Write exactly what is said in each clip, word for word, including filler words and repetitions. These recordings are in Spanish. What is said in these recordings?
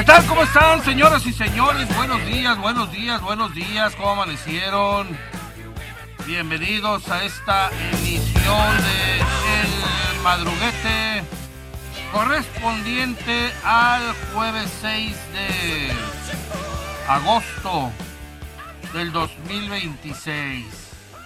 ¿Qué tal? ¿Cómo están, señoras y señores? Buenos días, buenos días, buenos días. ¿Cómo amanecieron? Bienvenidos a esta emisión de El Madruguete, correspondiente al jueves seis de agosto del dos mil veintiséis.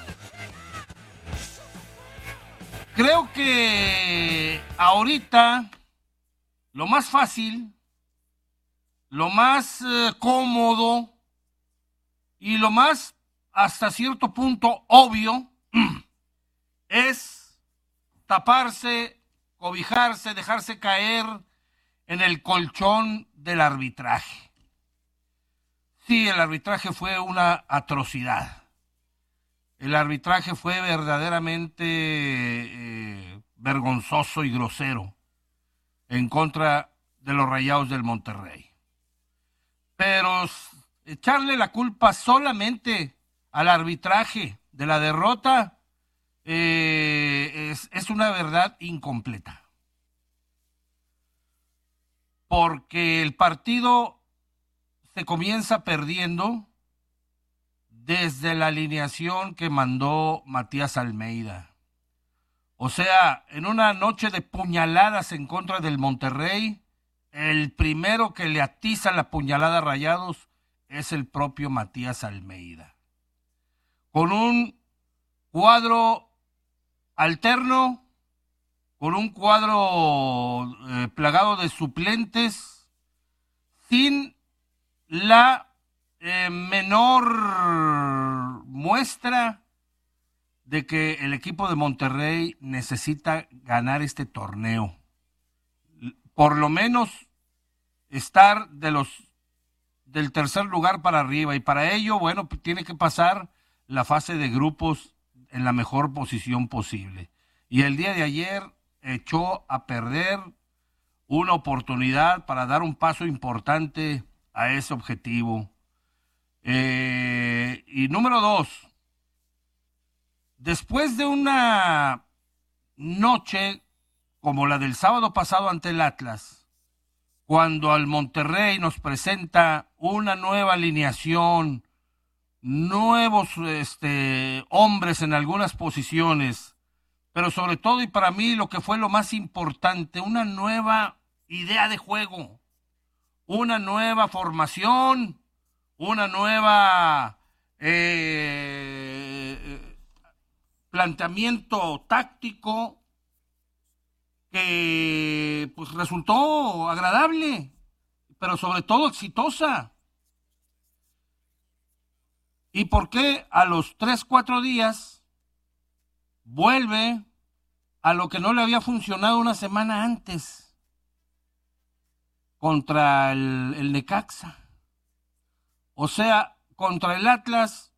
Creo que ahorita lo más fácil, lo más eh, cómodo y lo más hasta cierto punto obvio es taparse, cobijarse, dejarse caer en el colchón del arbitraje. Sí, el arbitraje fue una atrocidad. El arbitraje fue verdaderamente eh, vergonzoso y grosero en contra de los Rayados del Monterrey. Pero echarle la culpa solamente al arbitraje de la derrota eh, es, es una verdad incompleta. Porque el partido se comienza perdiendo desde la alineación que mandó Matías Almeida. O sea, en una noche de puñaladas en contra del Monterrey, el primero que le atiza la puñalada a Rayados es el propio Matías Almeida. Con un cuadro alterno, con un cuadro eh, plagado de suplentes, sin la eh, menor muestra de que el equipo de Monterrey necesita ganar este torneo. Por lo menos estar de los del tercer lugar para arriba, y para ello, bueno, tiene que pasar la fase de grupos en la mejor posición posible. Y el día de ayer echó a perder una oportunidad para dar un paso importante a ese objetivo. Eh, y número dos, después de una noche como la del sábado pasado ante el Atlas, cuando al Monterrey nos presenta una nueva alineación, nuevos este, hombres en algunas posiciones, pero sobre todo, y para mí lo que fue lo más importante, una nueva idea de juego, una nueva formación, una nueva eh, planteamiento táctico que pues resultó agradable, pero sobre todo exitosa. ¿Y por qué a los tres, cuatro días vuelve a lo que no le había funcionado una semana antes contra el, el Necaxa? O sea, contra el Atlas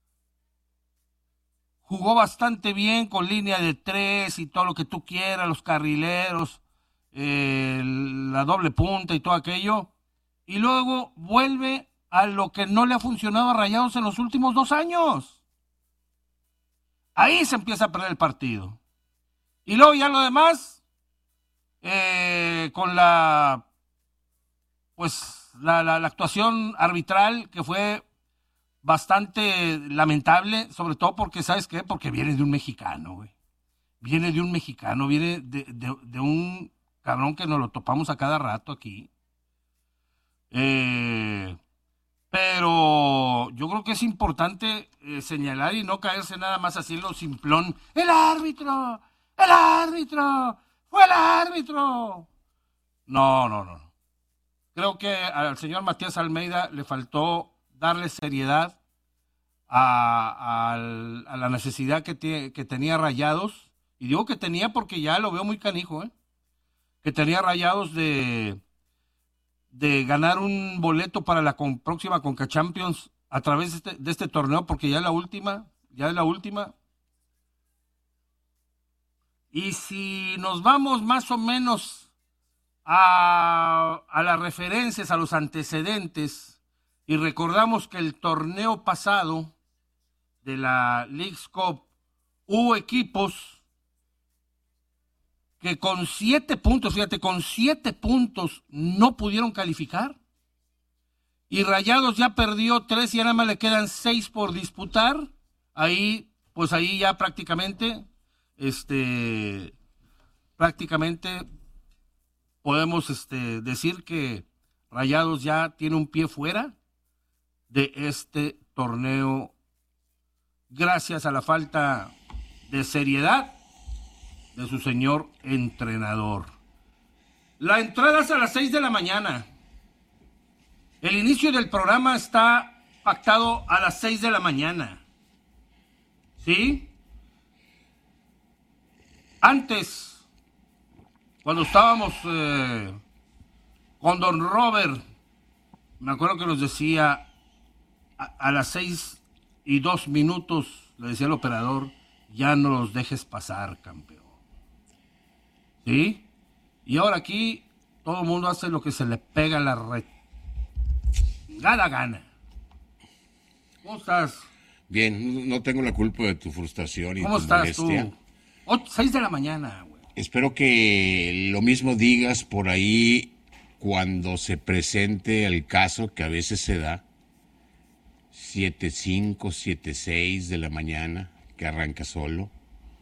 jugó bastante bien con línea de tres y todo lo que tú quieras, los carrileros, eh, la doble punta y todo aquello, y luego vuelve a lo que no le ha funcionado a Rayados en los últimos dos años. Ahí se empieza a perder el partido. Y luego ya lo demás, eh, con la, pues, la, la, la actuación arbitral que fue bastante lamentable, sobre todo porque, ¿sabes qué? Porque viene de un mexicano, güey. Viene de un mexicano, viene de, de, de un cabrón que nos lo topamos a cada rato aquí. Eh, pero yo creo que es importante eh, señalar y no caerse nada más así en lo simplón. ¡El árbitro! ¡El árbitro! ¡Fue el árbitro! No, no, no. Creo que al señor Matías Almeida le faltó darle seriedad a, a, a la necesidad que, te, que tenía Rayados, y digo que tenía porque ya lo veo muy canijo, ¿eh? que tenía Rayados de, de ganar un boleto para la con, próxima Conca Champions a través de este, de este torneo, porque ya es la última, ya es la última. Y si nos vamos más o menos a, a las referencias, a los antecedentes, y recordamos que el torneo pasado de la Leagues Cup hubo equipos que con siete puntos, fíjate, con siete puntos no pudieron calificar. y Rayados ya perdió tres y ya nada más le quedan seis por disputar, ahí, pues ahí ya prácticamente, este, prácticamente podemos este, decir que Rayados ya tiene un pie fuera de este torneo gracias a la falta de seriedad de su señor entrenador. La entrada es a las seis de la mañana. El inicio del programa está pactado a las seis de la mañana. ¿Sí? Antes, cuando estábamos eh, con don Robert, me acuerdo que nos decía a, a las seis y dos minutos, le decía el operador, ya no los dejes pasar, campeón. ¿Sí? Y ahora aquí todo el mundo hace lo que se le pega a la red. Gana, gana. ¿Cómo estás? Bien, no tengo la culpa de tu frustración y ¿Cómo tu estás molestia. tú? Ocho, seis de la mañana, güey. Espero que lo mismo digas por ahí cuando se presente el caso que a veces se da. siete cinco, siete seis de la mañana, que arranca solo.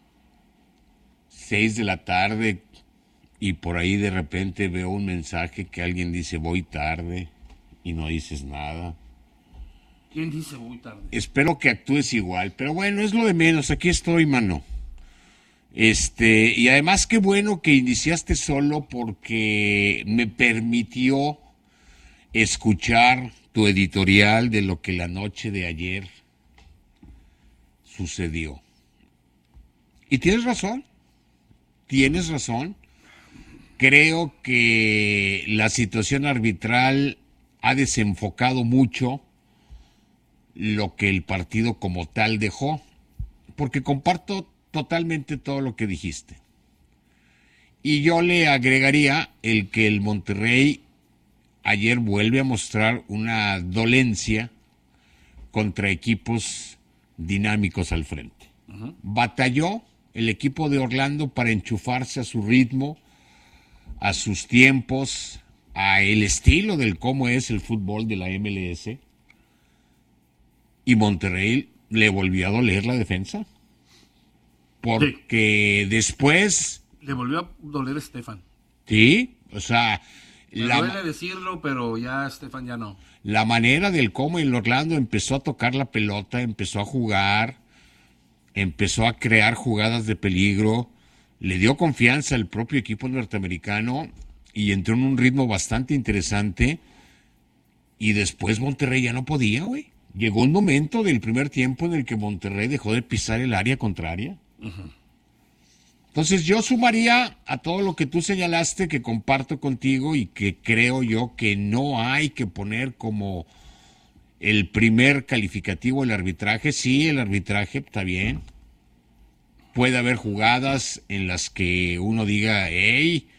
seis de la tarde y por ahí de repente veo un mensaje que alguien dice voy tarde y no dices nada. ¿Quién dice voy tarde? Espero que actúes igual, pero bueno, es lo de menos, aquí estoy, mano. Este, y además qué bueno que iniciaste solo porque me permitió escuchar tu editorial de lo que la noche de ayer sucedió. Y tienes razón, tienes razón. Creo que la situación arbitral ha desenfocado mucho lo que el partido como tal dejó, porque comparto totalmente todo lo que dijiste. Y yo le agregaría el que el Monterrey ayer vuelve a mostrar una dolencia contra equipos dinámicos al frente. Uh-huh. Batalló el equipo de Orlando para enchufarse a su ritmo, a sus tiempos, a el estilo del cómo es el fútbol de la M L S. Y Monterrey le volvió a doler la defensa. Porque sí. Después... Le volvió a doler a Estefan. Sí, o sea... Me la, duele decirlo, pero ya Estefan ya no. La manera del cómo el Orlando empezó a tocar la pelota, empezó a jugar, empezó a crear jugadas de peligro, le dio confianza al propio equipo norteamericano y entró en un ritmo bastante interesante. Y después Monterrey ya no podía, güey. Llegó un momento del primer tiempo en el que Monterrey dejó de pisar el área contraria. Uh-huh. Entonces yo sumaría a todo lo que tú señalaste, que comparto contigo y que creo yo que no hay que poner como el primer calificativo el arbitraje. Sí, el arbitraje está bien. Puede haber jugadas en las que uno diga, hey,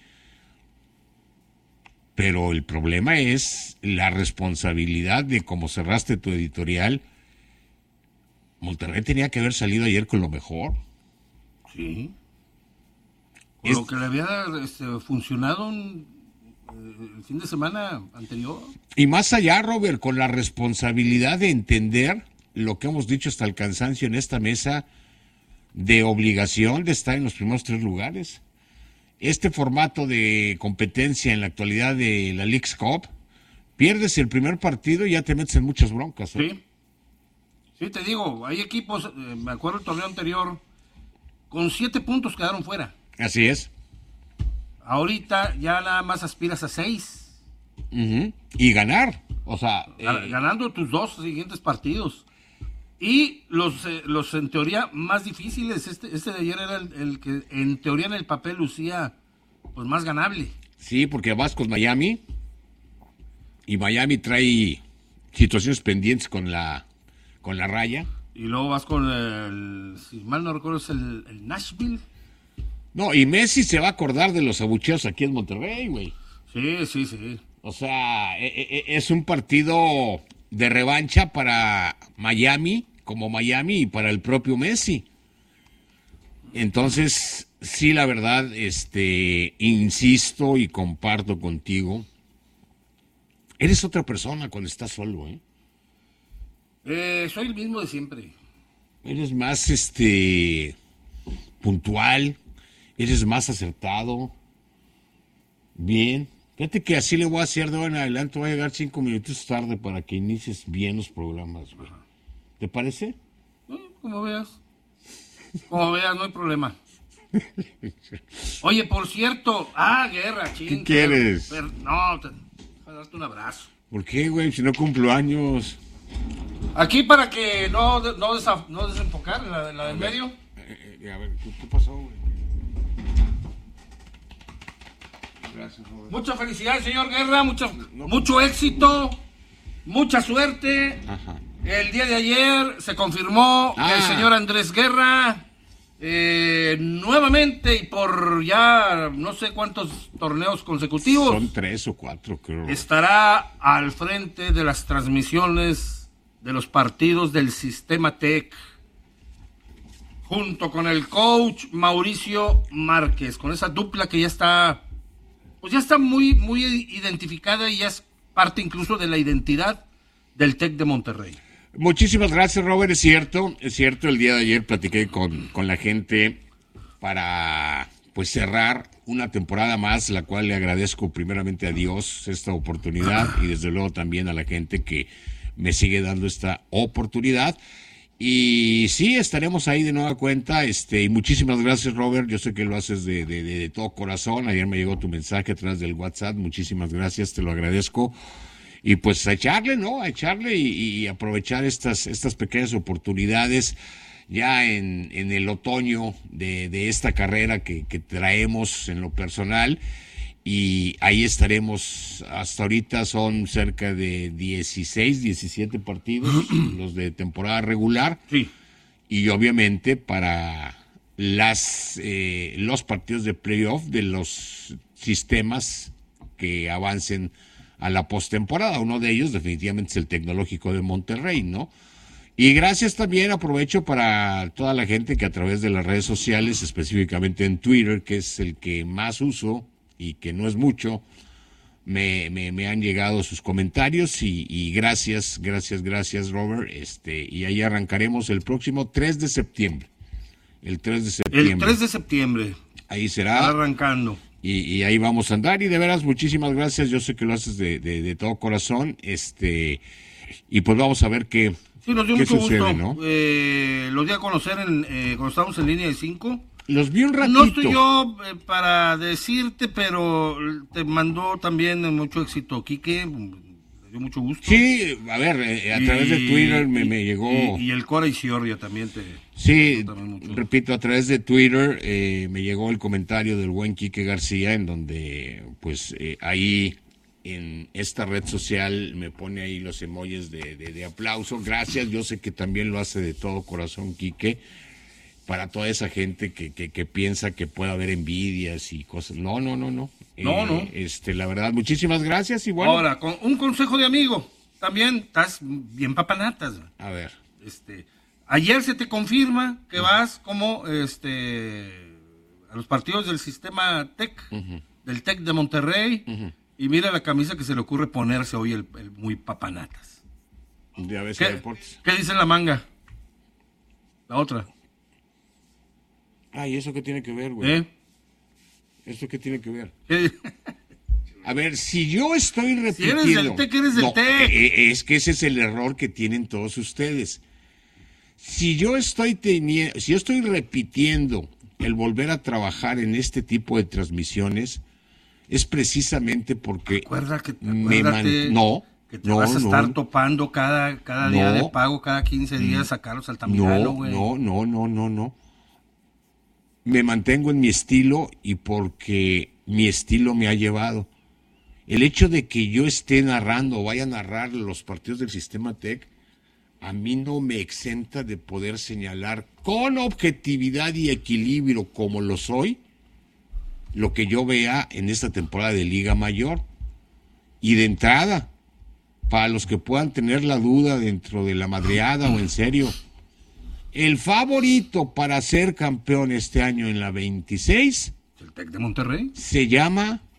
pero el problema es la responsabilidad de cómo cerraste tu editorial. Monterrey tenía que haber salido ayer con lo mejor. Sí. Con es... lo que le había este, funcionado en, eh, el fin de semana anterior. Y más allá, Robert, con la responsabilidad de entender lo que hemos dicho hasta el cansancio en esta mesa, de obligación de estar en los primeros tres lugares. Este formato de competencia en la actualidad de la Leagues Cup, pierdes el primer partido y ya te metes en muchas broncas. ¿eh? Sí, sí, te digo, hay equipos, eh, me acuerdo el torneo anterior, con siete puntos quedaron fuera. Así es. Ahorita ya nada más aspiras a seis. Uh-huh. Y ganar, o sea... Eh... Ganando tus dos siguientes partidos. Y los, eh, los en teoría más difíciles, este, este de ayer era el, el que en teoría en el papel lucía pues más ganable. Sí, porque vas con Miami y Miami trae situaciones pendientes con la, con la raya. Y luego vas con el, si mal no recuerdo, es el, el Nashville. No, y Messi se va a acordar de los abucheos aquí en Monterrey, güey. Sí, sí, sí. O sea, es un partido de revancha para Miami, como Miami, y para el propio Messi. Entonces, sí, la verdad, este, insisto y comparto contigo, Eres otra persona cuando estás solo, ¿eh? Eh, soy el mismo de siempre. Eres más, este, puntual, eres más acertado. Bien. Fíjate que así le voy a hacer de ahora en adelante. Voy a llegar cinco minutos tarde para que inicies bien los programas, güey. ¿Te parece? Eh, como veas. Como veas, no hay problema. Oye, por cierto. Ah, Guerra, ching. ¿Qué quieres? Pero, no, te, voy a darte un abrazo. ¿Por qué, güey? Si no cumplo años. Aquí para que no, no, desa, no desenfocar la, la del medio. Eh, eh, a ver, ¿qué, qué pasó, güey? Gracias, joven. Mucha felicidad, señor Guerra, mucho, No, mucho éxito, mucha suerte. Ajá. El día de ayer se confirmó Ah. que el señor Andrés Guerra, eh, nuevamente y por ya no sé cuántos torneos consecutivos, Son tres o cuatro, creo. estará al frente de las transmisiones de los partidos del Sistema Tech, junto con el coach Mauricio Márquez, con esa dupla que ya está, pues ya está muy, muy identificada y ya es parte incluso de la identidad del Tec de Monterrey. Muchísimas gracias, Robert. Es cierto, es cierto. El día de ayer platiqué con, con la gente para, pues, cerrar una temporada más, la cual le agradezco primeramente a Dios esta oportunidad y desde luego también a la gente que me sigue dando esta oportunidad. Y sí, estaremos ahí de nueva cuenta. Este, y muchísimas gracias, Robert. Yo sé que lo haces de, de, de, de todo corazón. Ayer me llegó tu mensaje a través del WhatsApp. Muchísimas gracias, te lo agradezco. Y pues a echarle, ¿no? A echarle y, y aprovechar estas, estas pequeñas oportunidades ya en, en el otoño de, de esta carrera que, que traemos en lo personal. Y ahí estaremos. Hasta ahorita son cerca de dieciséis, diecisiete partidos, los de temporada regular. Sí. Y obviamente para las eh, los partidos de playoff de los sistemas que avancen a la postemporada. Uno de ellos definitivamente es el Tecnológico de Monterrey, ¿no? Y gracias también, aprovecho para toda la gente que a través de las redes sociales, específicamente en Twitter, que es el que más uso y que no es mucho, me, me, me han llegado sus comentarios y, y gracias, gracias, gracias, Robert. Este, y ahí arrancaremos el próximo tres de septiembre. El tres de septiembre. El tres de septiembre. Ahí Está será. arrancando. Y, y ahí vamos a andar. Y de veras, muchísimas gracias. Yo sé que lo haces de, de, de todo corazón. Este, y pues vamos a ver qué, Sí, nos dio qué mucho sucede, gusto. ¿no? Eh, los di a conocer en, eh, cuando estábamos en línea de cinco. Los vi un ratito. No estoy yo eh, para decirte, pero te mandó también mucho éxito Quique, me dio mucho gusto. Sí, a ver, eh, a Y- través de Twitter me, y- me llegó. Y, y el Cora y Ciordia también te... Sí, también mucho. repito, a través de Twitter eh, me llegó el comentario del buen Quique García, en donde, pues, eh, ahí en esta red social me pone ahí los emojis de, de, de aplauso. Gracias, yo sé que también lo hace de todo corazón Quique. Para toda esa gente que, que, que piensa que puede haber envidias y cosas. No, no, no, no. No, no. Este, la verdad, muchísimas gracias y bueno. Ahora, con un consejo de amigo, también estás bien papanatas. A ver. Este, ayer se te confirma que vas como este a los partidos del sistema Tec, Uh-huh. del Tec de Monterrey, Uh-huh. y mira la camisa que se le ocurre ponerse hoy el, el muy papanatas. De A B C ¿Qué, Deportes. ¿Qué dice la manga? La otra. Ay, ¿eso qué tiene que ver, güey? ¿Eh? ¿Eso qué tiene que ver? ¿Qué? A ver, si yo estoy repitiendo... eres del Tec, eres del No, Tec. eh, es que ese es el error que tienen todos ustedes. Si yo estoy teniendo, si yo estoy repitiendo el volver a trabajar en este tipo de transmisiones, es precisamente porque Recuerda que me acuérdate man- no, que te no, vas a estar no. topando cada, cada día No. de pago, cada quince días, sacarlos al Altamirano, No, güey. no, no, no, no, no. Me mantengo en mi estilo y porque mi estilo me ha llevado. El hecho de que yo esté narrando o vaya a narrar los partidos del Sistema Tec, a mí no me exenta de poder señalar con objetividad y equilibrio como lo soy, lo que yo vea en esta temporada de Liga Mayor. Y de entrada, para los que puedan tener la duda dentro de la madreada o en serio, el favorito para ser campeón este año en la veintiséis ¿El Tec de Monterrey? se llama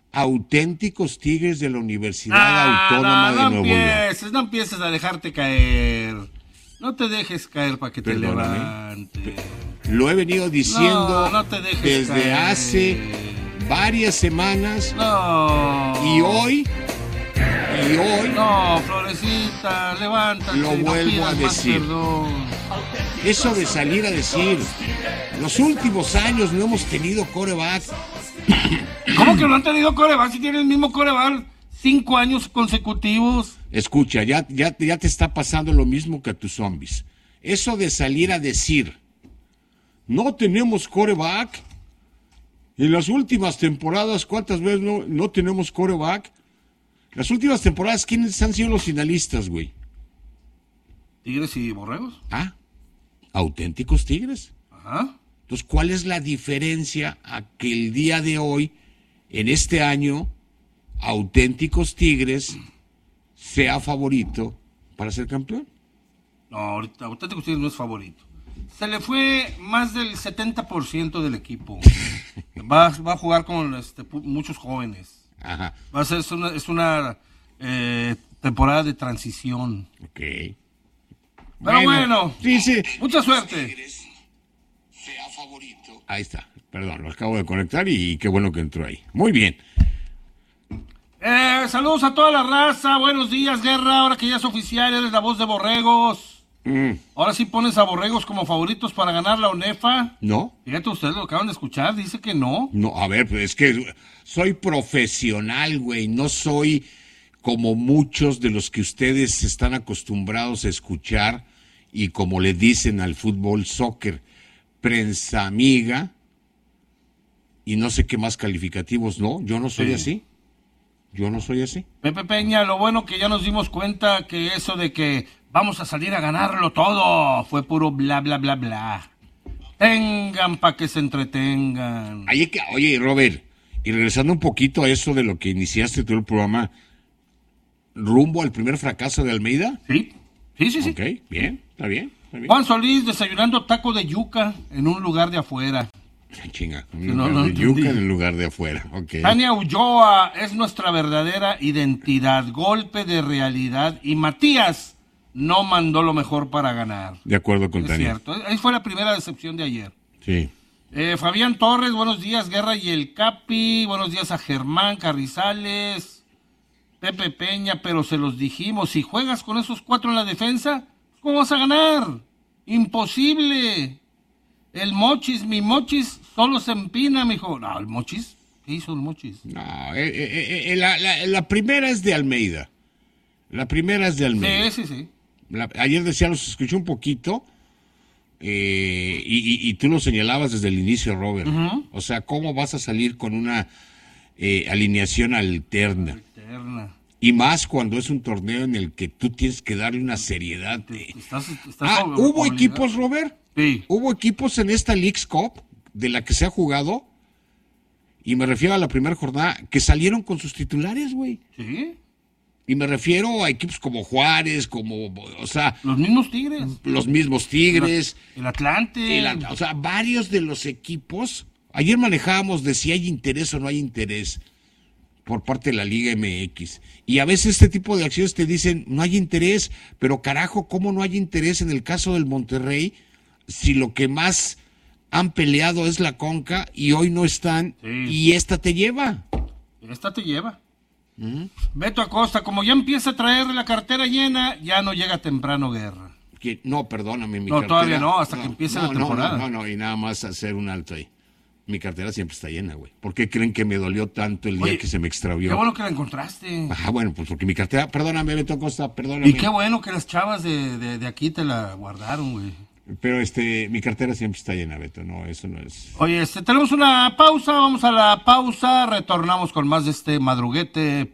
auténticos Tigres de la Universidad Ah, Autónoma no, de no Nuevo León. empieces, no empieces a dejarte caer. No te dejes caer para que te Perdóname. levantes. Lo he venido diciendo No, no te dejes desde caer. hace varias semanas No. y hoy, y hoy, No, Florecita, levántate. Lo no vuelvo pidas a más decir. perdón. eso de salir a decir, los últimos años no hemos tenido coreback. ¿Cómo que no han tenido coreback si tienen el mismo coreback cinco años consecutivos? Escucha, ya, ya, ya te está pasando lo mismo que a tus zombies. Eso de salir a decir, no tenemos coreback. En las últimas temporadas, ¿cuántas veces no, no tenemos coreback? Las últimas temporadas, ¿quiénes han sido los finalistas, güey? ¿Tigres y borregos? Ah, auténticos Tigres. Ajá. Entonces, ¿cuál es la diferencia a que el día de hoy, en este año, auténticos Tigres sea favorito para ser campeón? No, ahorita, ahorita usted no es favorito. Se le fue más del setenta por ciento del equipo. Va, va a jugar con este, pu- muchos jóvenes. Ajá, Va a ser es una, es una eh, temporada de transición. ok. Pero bueno, sí, sí. mucha suerte. Sea favorito. Ahí está, perdón, lo acabo de conectar y qué bueno que entró ahí. Muy bien. Eh, saludos a toda la raza. Buenos días, Guerra. Ahora que ya es oficial, eres la voz de Borregos. Mm, Ahora sí pones a Borregos como favoritos para ganar la ONEFA. ¿No? Fíjate, ustedes lo acaban de escuchar. Dice que no. No, a ver, pues es que soy profesional, güey, no soy como muchos de los que ustedes están acostumbrados a escuchar y como le dicen al fútbol soccer, prensa amiga y no sé qué más calificativos, no, yo no soy Sí. así, yo no soy así. Pepe Peña, lo bueno que ya nos dimos cuenta que eso de que vamos a salir a ganarlo todo fue puro bla, bla, bla, bla. Tengan para que se entretengan. Ahí que, oye, Robert, y regresando un poquito a eso de lo que iniciaste todo el programa, rumbo al primer fracaso de Almeida. Sí, sí, sí, sí. Ok, bien, está bien, está bien. Juan Solís desayunando taco de yuca en un lugar de afuera. Chinga, un no, lugar no de entendí. yuca en el lugar de afuera, ok. Tania Ulloa es nuestra verdadera identidad, golpe de realidad. Y Matías no mandó lo mejor para ganar. De acuerdo con Es Tania. cierto, ahí fue la primera decepción de ayer. Sí. Eh, Fabián Torres, buenos días, Guerra y el Capi. Buenos días a Germán Carrizales. Pepe Peña, pero se los dijimos, si juegas con esos cuatro en la defensa, ¿cómo vas a ganar? Imposible. El Mochis, mi Mochis, solo se empina, mijo. No, el Mochis, ¿qué hizo el Mochis? No, eh, eh, eh, la, la- la primera es de Almeida. La primera es de Almeida. Sí, sí, sí. La- ayer decía, los escuché un poquito, eh, y, y- y tú lo señalabas desde el inicio, Robert. Ujú. O sea, ¿cómo vas a salir con una eh, alineación alterna? Eterna. Y más cuando es un torneo en el que tú tienes que darle una seriedad. de- Estás, estás Ah, ob- ¿hubo obligado. equipos, Robert? Sí. Hubo equipos en esta Leagues Cup de la que se ha jugado, y me refiero a la primera jornada, que salieron con sus titulares, güey. Sí. Y me refiero a equipos como Juárez, como, o sea, Los mismos Tigres. los mismos Tigres, El Atlante. el- o sea, varios de los equipos. Ayer manejábamos de si hay interés o no hay interés por parte de la Liga M X. Y a veces este tipo de acciones te dicen, no hay interés, pero carajo, ¿cómo no hay interés en el caso del Monterrey si lo que más han peleado es la Conca y hoy no están Sí. y esta te lleva? Esta te lleva. Beto Acosta, como ya empieza a traer la cartera llena, ya no llega temprano, Guerra. Que, no, perdóname, mi No, cartera. todavía no, hasta que empiece la no, temporada. No, no, no, y nada más hacer un alto ahí. Mi cartera siempre está llena, güey. ¿Por qué creen que me dolió tanto el día Oye, que se me extravió? Qué bueno que la encontraste. Ah, bueno, pues porque mi cartera, perdóname, Beto Acosta, perdóname. Y qué bueno que las chavas de, de, de aquí te la guardaron, güey. Pero este, mi cartera siempre está llena, Beto, no, eso no es. Oye, este, tenemos una pausa, vamos a la pausa, retornamos con más de este madruguete